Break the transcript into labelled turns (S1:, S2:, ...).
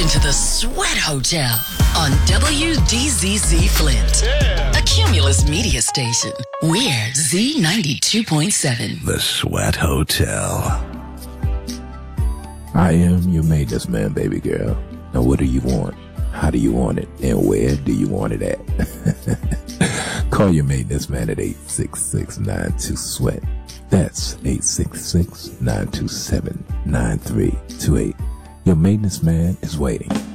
S1: to the Sweat Hotel on WDZZ Flint, a Cumulus media station. We're Z92.7.
S2: The Sweat Hotel. I am your maintenance man, baby girl. Now what do you want? How do you want it? And where do you want it at? Call your maintenance man at 866-92-SWEAT. That's 866-927-9328. Your maintenance man is waiting.